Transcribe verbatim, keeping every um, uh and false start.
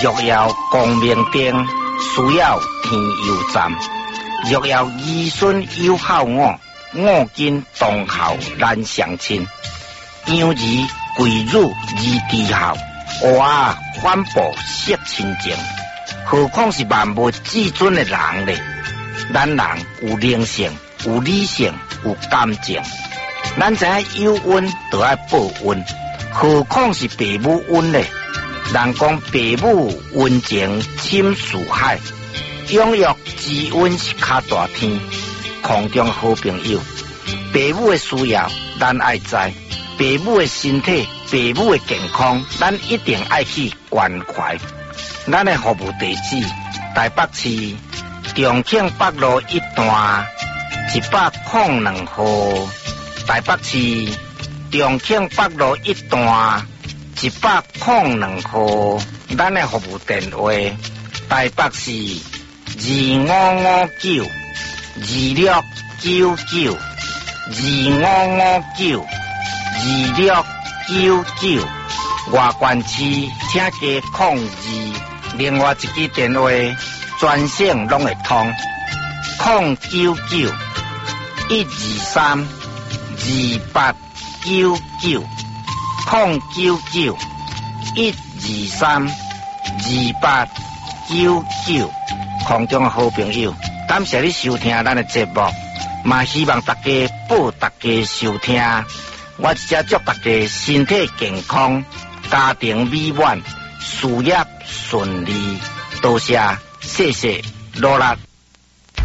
若要光明灯，需要天油站。若要儿孙有孝我，我今当孝难相亲。养儿贵辱而低孝，娃反哺惜亲情。何况是万物至尊的人呢？咱人有灵性，有理性，有感情。咱知影有恩就要报恩，何况是父母恩呢？人讲父母恩情深似海，养育之恩是较大天。空中好朋友，父母的需要咱爱知，父母的身体、父母的健康，咱一定爱去关怀。咱的服务地址：台北市重庆北路一段一百零两号。台北市重庆北路一段一百零两号。咱的服务电话：台北市二五五九二六九九二五五九二六九九。外县市请加控二。另外一支电话专线拢会通，零九九一二三二八九九，零九九一二三二八九九。空中好朋友，感谢你收听咱的节目，嘛希望大家报大家收听。我只祝大家身体健康，家庭美满，事业顺利。多谢，谢谢，罗拉。